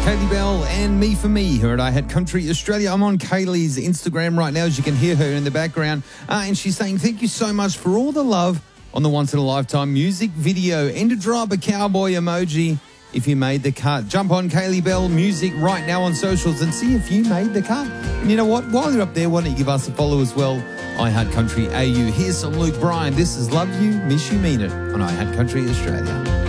Kaylee Bell and Me For Me here at I Had Country Australia. I'm on Kaylee's Instagram right now, as you can hear her in the background. And she's saying, thank you so much for all the love on the Once in a Lifetime music video, and to drop a cowboy emoji if you made the cut. Jump on Kaylee Bell Music right now on socials and see if you made the cut. And you know what? While you're up there, why don't you give us a follow as well? I Had Country AU. Here's some Luke Bryan. This is Love You, Miss You, Mean It on I Had Country Australia.